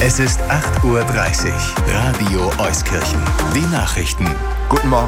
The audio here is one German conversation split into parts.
Es ist 8:30 Uhr. Radio Euskirchen. Die Nachrichten. Guten Morgen.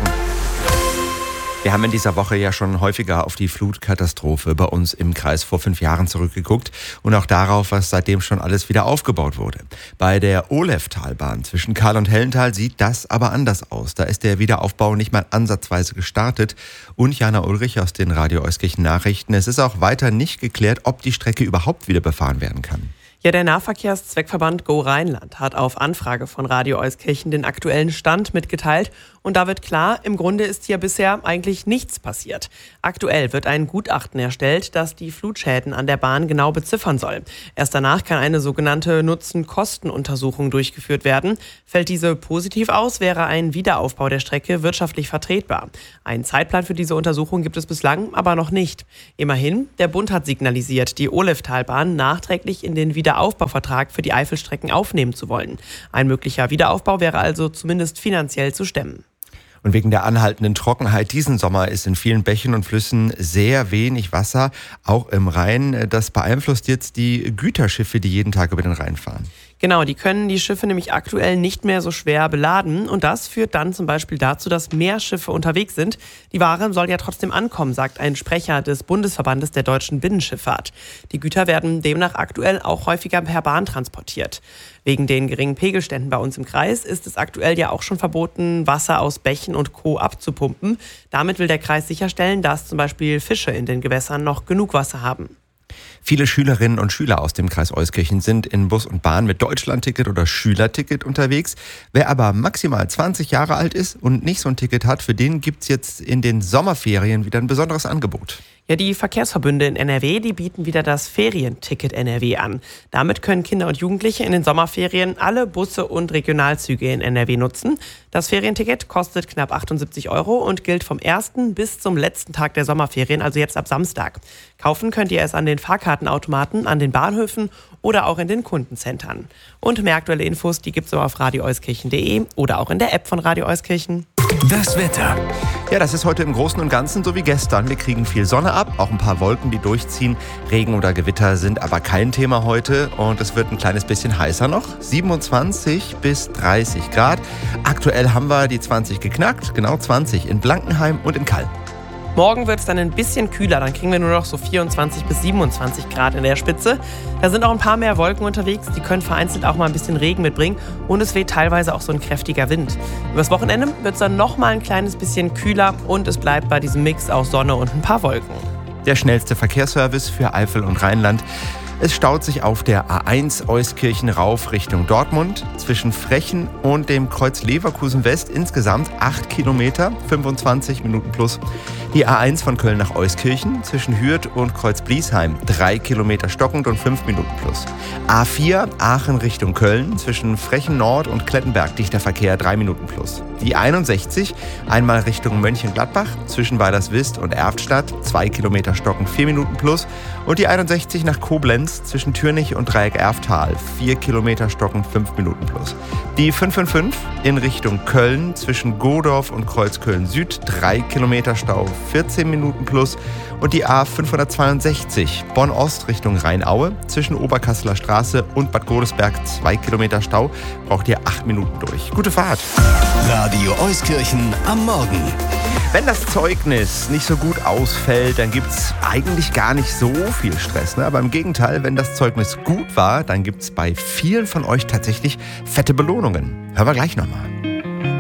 Wir haben in dieser Woche ja schon häufiger auf die Flutkatastrophe bei uns im Kreis vor 5 Jahren zurückgeguckt und auch darauf, was seitdem schon alles wieder aufgebaut wurde. Bei der Oleftalbahn zwischen Karl und Hellental sieht das aber anders aus. Da ist der Wiederaufbau nicht mal ansatzweise gestartet. Und Jana Ulrich aus den Radio Euskirchen Nachrichten. Es ist auch weiter nicht geklärt, ob die Strecke überhaupt wieder befahren werden kann. Ja, der Nahverkehrszweckverband Go Rheinland hat auf Anfrage von Radio Euskirchen den aktuellen Stand mitgeteilt. Und da wird klar, im Grunde ist hier bisher eigentlich nichts passiert. Aktuell wird ein Gutachten erstellt, das die Flutschäden an der Bahn genau beziffern soll. Erst danach kann eine sogenannte Nutzen-Kosten-Untersuchung durchgeführt werden. Fällt diese positiv aus, wäre ein Wiederaufbau der Strecke wirtschaftlich vertretbar. Einen Zeitplan für diese Untersuchung gibt es bislang aber noch nicht. Immerhin, der Bund hat signalisiert, die Oleftalbahn nachträglich in den Wiederaufbauvertrag für die Eifelstrecken aufnehmen zu wollen. Ein möglicher Wiederaufbau wäre also zumindest finanziell zu stemmen. Und wegen der anhaltenden Trockenheit diesen Sommer ist in vielen Bächen und Flüssen sehr wenig Wasser, auch im Rhein. Das beeinflusst jetzt die Güterschiffe, die jeden Tag über den Rhein fahren. Genau, die können die Schiffe nämlich aktuell nicht mehr so schwer beladen. Und das führt dann zum Beispiel dazu, dass mehr Schiffe unterwegs sind. Die Ware soll ja trotzdem ankommen, sagt ein Sprecher des Bundesverbandes der deutschen Binnenschifffahrt. Die Güter werden demnach aktuell auch häufiger per Bahn transportiert. Wegen den geringen Pegelständen bei uns im Kreis ist es aktuell ja auch schon verboten, Wasser aus Bächen und Co. abzupumpen. Damit will der Kreis sicherstellen, dass zum Beispiel Fische in den Gewässern noch genug Wasser haben. Viele Schülerinnen und Schüler aus dem Kreis Euskirchen sind in Bus und Bahn mit Deutschlandticket oder Schülerticket unterwegs. Wer aber maximal 20 Jahre alt ist und nicht so ein Ticket hat, für den gibt's jetzt in den Sommerferien wieder ein besonderes Angebot. Ja, die Verkehrsverbünde in NRW, die bieten wieder das Ferienticket NRW an. Damit können Kinder und Jugendliche in den Sommerferien alle Busse und Regionalzüge in NRW nutzen. Das Ferienticket kostet knapp 78 € und gilt vom 1. bis zum letzten Tag der Sommerferien, also jetzt ab Samstag. Kaufen könnt ihr es an den Fahrkartenautomaten, an den Bahnhöfen oder auch in den Kundencentern. Und mehr aktuelle Infos, die gibt's auf radioeuskirchen.de oder auch in der App von Radio Euskirchen. Das Wetter. Ja, das ist heute im Großen und Ganzen so wie gestern. Wir kriegen viel Sonne ab, auch ein paar Wolken, die durchziehen. Regen oder Gewitter sind aber kein Thema heute und es wird ein kleines bisschen heißer noch. 27 bis 30 Grad. Aktuell haben wir die 20 geknackt, genau 20 in Blankenheim und in Kall. Morgen wird es dann ein bisschen kühler, dann kriegen wir nur noch so 24 bis 27 Grad in der Spitze. Da sind auch ein paar mehr Wolken unterwegs, die können vereinzelt auch mal ein bisschen Regen mitbringen und es weht teilweise auch so ein kräftiger Wind. Übers Wochenende wird es dann noch mal ein kleines bisschen kühler und es bleibt bei diesem Mix aus Sonne und ein paar Wolken. Der schnellste Verkehrsservice für Eifel und Rheinland. Es staut sich auf der A1 Euskirchen rauf Richtung Dortmund. Zwischen Frechen und dem Kreuz Leverkusen West insgesamt 8 Kilometer, 25 Minuten plus. Die A1 von Köln nach Euskirchen zwischen Hürth und Kreuz Bliesheim 3 Kilometer stockend und 5 Minuten plus. A4 Aachen Richtung Köln zwischen Frechen Nord und Klettenberg dichter Verkehr 3 Minuten plus. Die 61 einmal Richtung Mönchengladbach zwischen Weilerswist und Erftstadt 2 Kilometer stockend 4 Minuten plus. Und die 61 nach Koblenz zwischen Türnich und Dreieck Erftal 4 Kilometer stockend 5 Minuten plus. Die 555 in Richtung Köln zwischen Godorf und Kreuzköln Süd 3 Kilometer Stau 14 Minuten plus. Und die A562 Bonn-Ost Richtung Rheinaue zwischen Oberkasseler Straße und Bad Godesberg 2 Kilometer Stau braucht ihr 8 Minuten durch. Gute Fahrt! Radio Euskirchen am Morgen. Wenn das Zeugnis nicht so gut ausfällt, dann gibt's eigentlich gar nicht so viel Stress. Ne? Aber im Gegenteil, wenn das Zeugnis gut war, dann gibt's bei vielen von euch tatsächlich fette Belohnungen. Hören wir gleich nochmal.